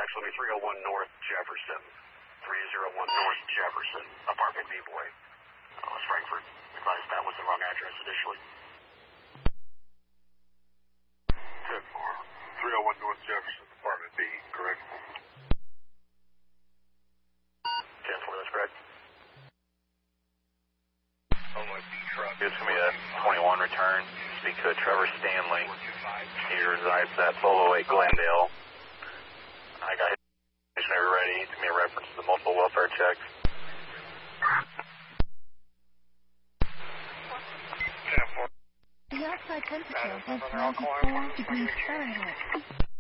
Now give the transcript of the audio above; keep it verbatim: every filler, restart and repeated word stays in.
actually three oh one North Jefferson. three oh one North Jefferson, apartment B, boy. Uh, West Frankfort. Advised that was the wrong address initially. ten four. three oh one North Jefferson, apartment B, correct? ten four, that's correct. Gives me a twenty-one return. Speak to Trevor Stanley. He resides at twelve oh eight Glendale. I got his stationary ready. Give me a reference to the multiple welfare checks. The outside temperature is ninety-four degrees Fahrenheit.